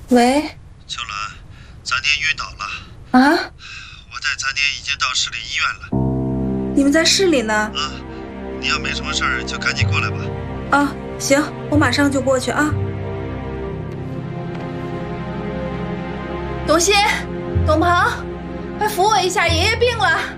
喂， 秋兰，咱爹晕倒了。 啊？ 我在咱爹已经到市里医院了。 你们在市里呢？ 啊，你要没什么事儿就赶紧过来吧。 啊，行，我马上就过去啊。董鑫，董鹏，快扶我一下，爷爷病了。